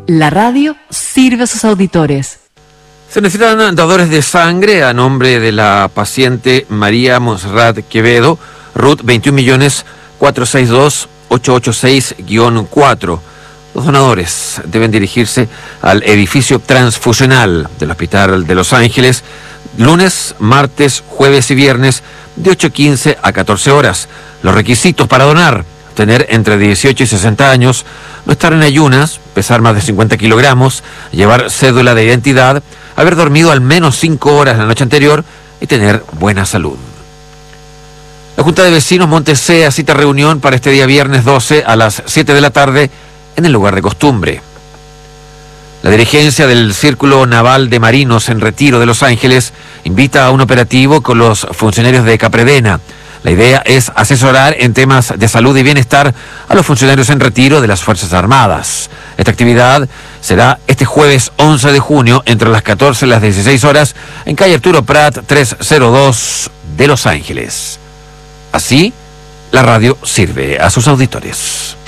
La radio sirve a sus auditores. Se necesitan dadores de sangre a nombre de la paciente María Monserrat Quevedo, RUT 21.462.886-4. Los donadores deben dirigirse al edificio transfusional del Hospital de Los Ángeles lunes, martes, jueves y viernes de 8:15 a 14 horas. Los requisitos para donar: tener entre 18 y 60 años, no estar en ayunas, pesar más de 50 kilogramos, llevar cédula de identidad, haber dormido al menos 5 horas la noche anterior y tener buena salud. La Junta de Vecinos Montesea cita reunión para este día viernes 12 a las 7 de la tarde en el lugar de costumbre. La dirigencia del Círculo Naval de Marinos en Retiro de Los Ángeles invita a un operativo con los funcionarios de Capredena. La idea es asesorar en temas de salud y bienestar a los funcionarios en retiro de las Fuerzas Armadas. Esta actividad será este jueves 11 de junio entre las 14 y las 16 horas en calle Arturo Prat 302 de Los Ángeles. Así, la radio sirve a sus auditores.